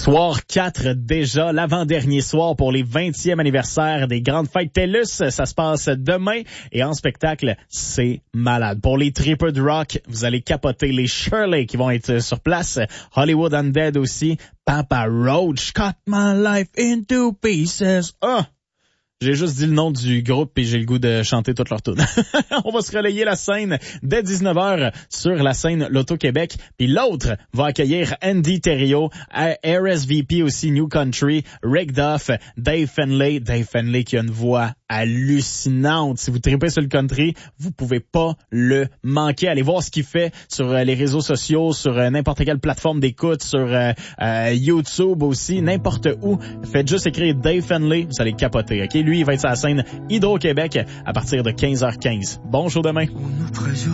Soir 4 déjà, l'avant-dernier soir pour les 20e anniversaires des Grandes Fêtes TELUS. Ça se passe demain et en spectacle, c'est malade. Pour les tripeux de rock, vous allez capoter les Shirley qui vont être sur place. Hollywood Undead aussi. Papa Roach, cut my life into pieces. J'ai juste dit le nom du groupe et j'ai le goût de chanter toute leur tune. On va se relayer la scène dès 19h sur la scène L'Auto-Québec. Puis l'autre va accueillir Andy Thériault, RSVP aussi, New Country, Rick Duff, Dave Fenley. Dave Fenley qui a une voix hallucinante. Si vous tripez sur le country, vous pouvez pas le manquer. Allez voir ce qu'il fait sur les réseaux sociaux, sur n'importe quelle plateforme d'écoute, sur YouTube aussi, n'importe où. Faites juste écrire Dave Fenley, vous allez capoter, ok? Lui, il va être sur la scène Hydro-Québec à partir de 15h15. Bon show demain.